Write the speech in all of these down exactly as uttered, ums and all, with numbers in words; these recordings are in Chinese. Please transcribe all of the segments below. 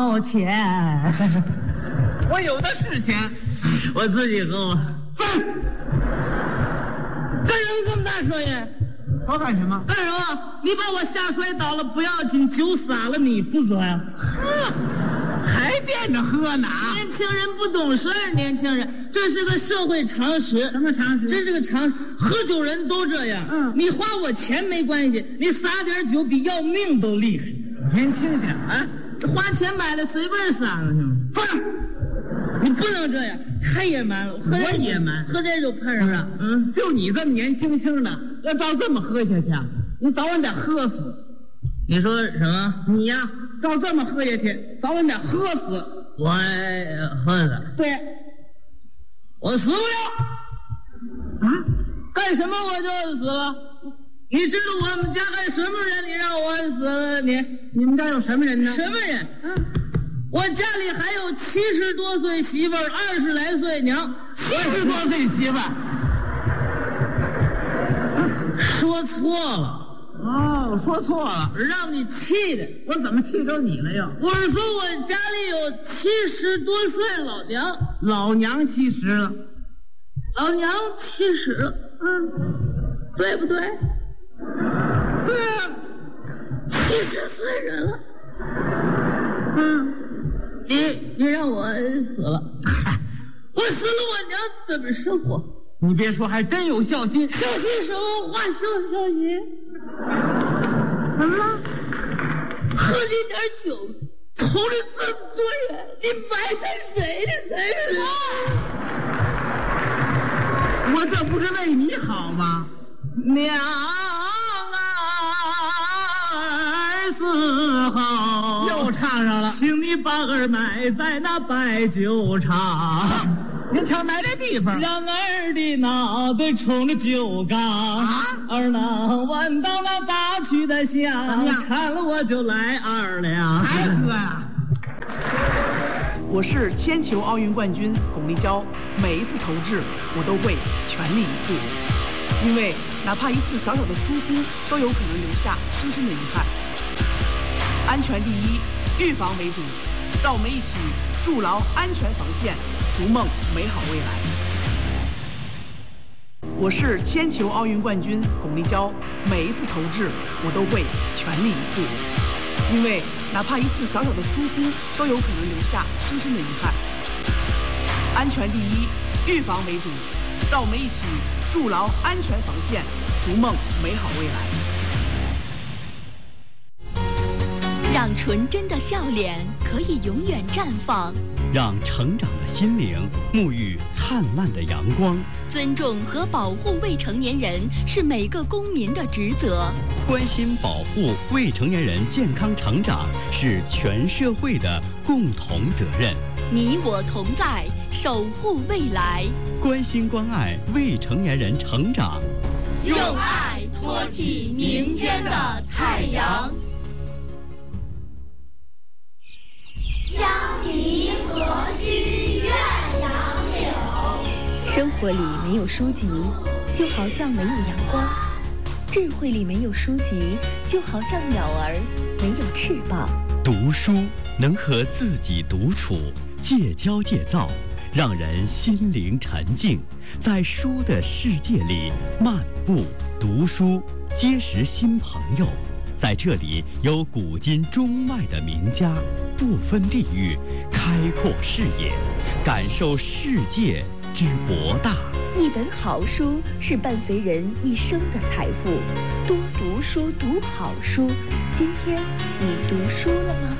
要钱。 我有的是钱， 我自己够。 分。 干什么这么大声音？ 说干什么？ 干什么？你把我下水倒了不要紧，酒洒了你负责呀？ 喝，还惦着喝呢？ 年轻人不懂事儿，年轻人，这是个社会常识。 什么常识？ 这是个常识，喝酒人都这样。 嗯， 你花我钱没关系，你撒点酒比要命都厉害。 您听听啊， 这花钱买的随便撒了去吗？ 放。 你不能这样，太野蛮了。 我野蛮， 喝点酒碰上了。 嗯，就你这么年轻轻的，要照这么喝下去，你早晚得喝死。 你说什么？ 你呀，照这么喝下去，早晚得喝死。 我喝死？ 对， 我死不了。 啊？ 干什么我就死了？你知道我们家还什么人？你让我死了你？ 你们家有什么人呢？ 什么人？ 嗯。 我家里还有七十多岁媳妇儿，二十来岁娘。 七十多岁媳妇儿， 说错了。 哦，说错了， 让你气的。 我怎么气着你了又？ 我是说我家里有七十多岁老娘。 老娘七十了， 老娘七十了。 嗯， 对不对？ 对啊， 七十岁人了。 嗯。 你你让我死了，我死了，我娘怎么生活？ 你别说，还真有孝心。 孝心什么话？孝孝心？ 怎么了？ 喝你点酒，同着这么多人，你埋汰谁呢？谁是我？我这不是为你好吗？ 娘儿死后又唱上了， 请你把儿埋在那白酒厂。 您瞧埋这地方， 让儿的脑袋冲着酒缸， 啊、 儿能闻到那大曲的香，馋了我就来二两。 还喝呀？ 我是铅球奥运冠军巩立姣，每一次投掷我都会全力以赴，因为哪怕一次小小的疏忽，都有可能留下深深的遗憾。安全第一，预防为主，让我们一起筑牢安全防线，逐梦美好未来。我是铅球奥运冠军巩立姣，每一次投掷我都会全力以赴，因为哪怕一次小小的疏忽，都有可能留下深深的遗憾。安全第一，预防为主，让我们一起筑牢安全防线，逐梦美好未来。 让纯真的笑脸可以永远绽放， 让成长的心灵沐浴灿烂的阳光。 尊重和保护未成年人是每个公民的职责， 关心保护未成年人健康成长是全社会的共同责任。 你我同在，守护未来， 关心关爱未成年人成长， 用爱托起明天的太阳。 香梨何须怨杨柳。 生活里没有书籍，就好像没有阳光；智慧里没有书籍，就好像鸟儿没有翅膀。 读书能和自己独处，戒骄戒躁，让人心灵沉静，在书的世界里漫步读书，结识新朋友。在这里有古今中外的名家，不分地域，开阔视野，感受世界之博大。 一本好书是伴随人一生的财富，多读书，读好书。今天你读书了吗？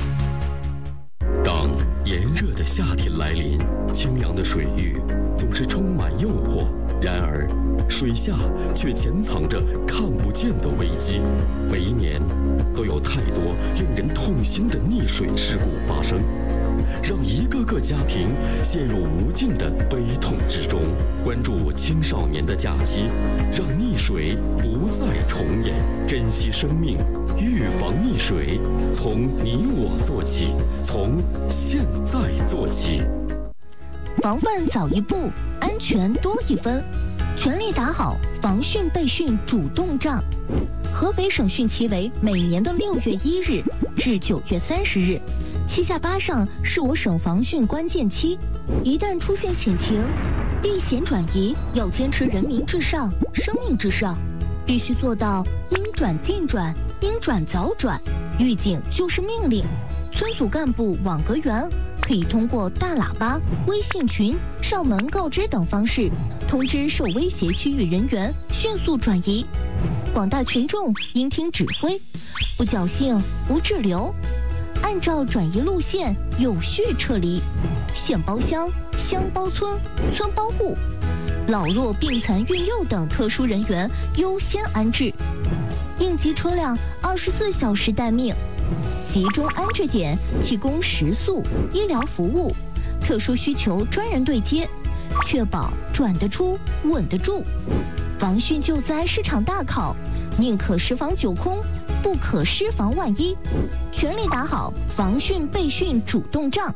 当炎热的夏天来临，清凉的水域总是充满诱惑，然而水下却潜藏着看不见的危机。每一年都有太多令人痛心的溺水事故发生，让一个个家庭陷入无尽的悲痛之中。关注青少年的假期，让溺水不再重演，珍惜生命，预防溺水，从你我做起，从现在做起。 防范早一步，安全多一分。 全力打好防汛备汛主动仗。河北省汛期为每年的六月一日至九月三十日，七下八上是我省防汛关键期。一旦出现险情，避险转移要坚持人民至上、生命至上，必须做到应转尽转、应转早转。预警就是命令，村组干部网格员可以通过大喇叭、微信群、上门告知等方式，通知受威胁区域人员迅速转移。广大群众应听指挥，不侥幸、不滞留，按照转移路线有序撤离。县包乡、乡包村、村包户，老弱病残孕幼等特殊人员优先安置。应急车辆二十四小时待命，集中安置点提供食宿、医疗服务，特殊需求专人对接，确保转得出、稳得住。防汛救灾是场大考，宁可十防九空，不可失防万一，全力打好防汛备汛主动仗。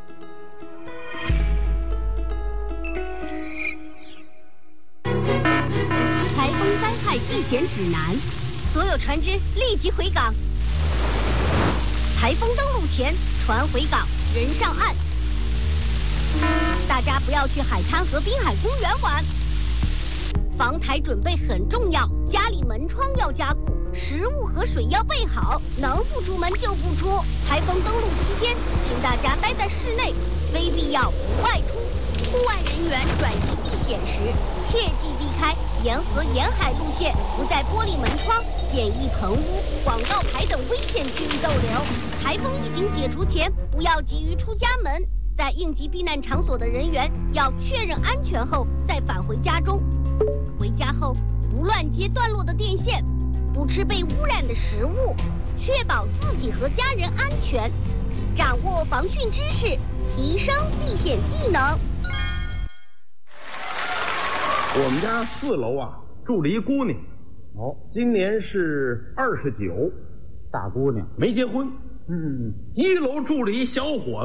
台风灾害避险指南，所有船只立即回港。台风登陆前，船回港，人上岸。大家不要去海滩和滨海公园玩。防台准备很重要，家里门窗要加固，食物和水要备好，能不出门就不出。台风登陆期间，请大家待在室内，非必要不外出。户外人员转移避险时，切记避开沿河沿海路线，不在玻璃门窗、简易棚屋、广告牌等危险区域逗留。台风预警解除前，不要急于出家门。在应急避难场所的人员要确认安全后再返回家中。回家后不乱接断落的电线，不吃被污染的食物，确保自己和家人安全。掌握防汛知识，提升避险技能。 我们家四楼啊住了一姑娘，哦，今年是二十九，大姑娘没结婚。嗯，一楼住了一小伙子。